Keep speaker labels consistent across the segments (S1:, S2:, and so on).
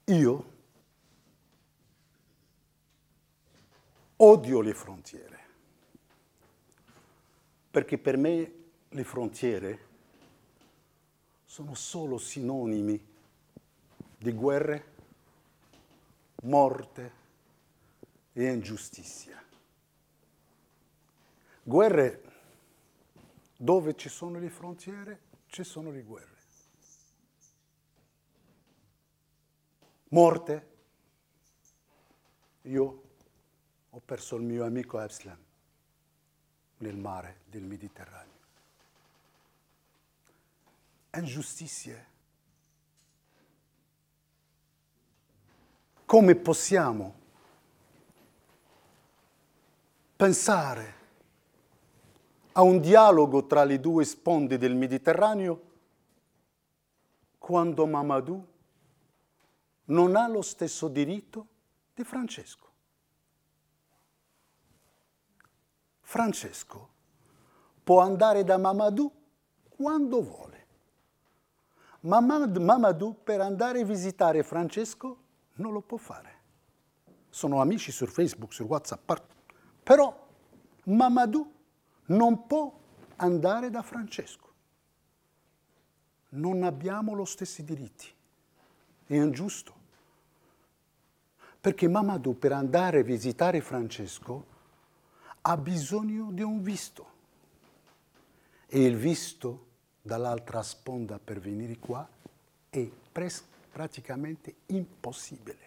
S1: Io odio le frontiere, perché per me le frontiere sono solo sinonimi di guerre, morte e ingiustizia. Guerre, dove ci sono le frontiere, ci sono le guerre. Morte, io ho perso il mio amico Abslam nel mare del Mediterraneo. Ingiustizie. Come possiamo pensare a un dialogo tra le due sponde del Mediterraneo quando Mamadou non ha lo stesso diritto di Francesco? Francesco può andare da Mamadou quando vuole. Mamadou per andare a visitare Francesco non lo può fare. Sono amici su Facebook, su WhatsApp, però Mamadou non può andare da Francesco. Non abbiamo lo stessi diritti. È ingiusto. Perché Mamadou per andare a visitare Francesco ha bisogno di un visto. E il visto dall'altra sponda per venire qua è praticamente impossibile.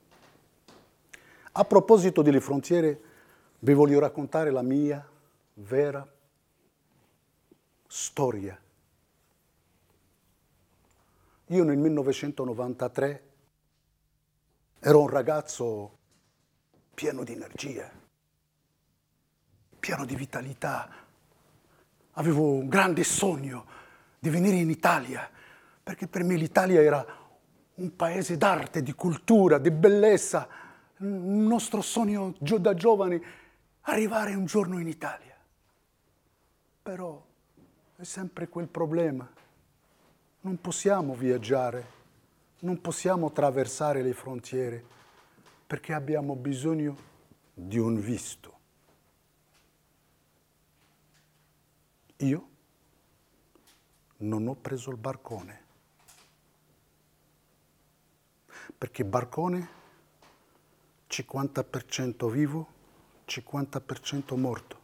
S1: A proposito delle frontiere, vi voglio raccontare la mia vera storia. Io nel 1993 ero un ragazzo pieno di energia, pieno di vitalità. Avevo un grande sogno di venire in Italia, perché per me l'Italia era un paese d'arte, di cultura, di bellezza. Il nostro sogno da giovani, arrivare un giorno in Italia. Però è sempre quel problema. Non possiamo viaggiare, non possiamo attraversare le frontiere, perché abbiamo bisogno di un visto. Io non ho preso il barcone, perché barcone 50% vivo, 50% morto.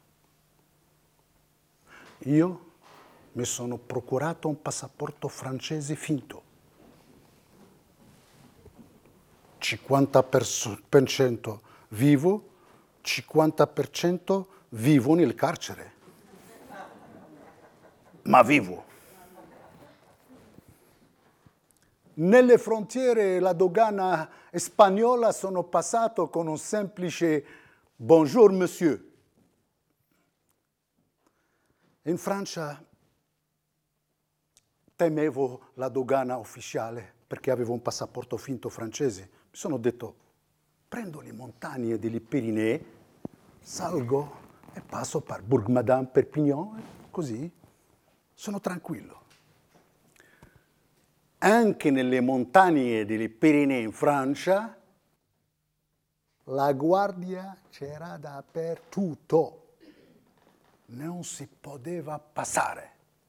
S1: Io mi sono procurato un passaporto francese finto. 50% vivo, 50% vivo nel carcere. Ma vivo. Nelle frontiere la dogana spagnola sono passato con un semplice bonjour monsieur. In Francia temevo la dogana ufficiale perché avevo un passaporto finto francese. Mi sono detto, prendo le montagne delle Pirenei, salgo e passo per Bourg-Madame, Perpignan, e così sono tranquillo. Anche nelle montagne delle Pirenei in Francia, la guardia c'era dappertutto. Non si poteva passare.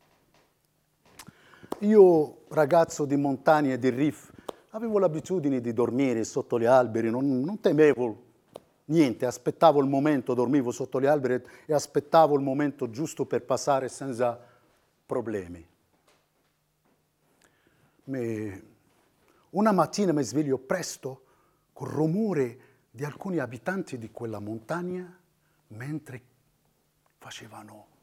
S1: Io, ragazzo di montagna e di Rif, avevo l'abitudine di dormire sotto gli alberi, non temevo niente, aspettavo il momento, dormivo sotto gli alberi e aspettavo il momento giusto per passare senza problemi. Una mattina mi sveglio presto col rumore di alcuni abitanti di quella montagna mentre facevano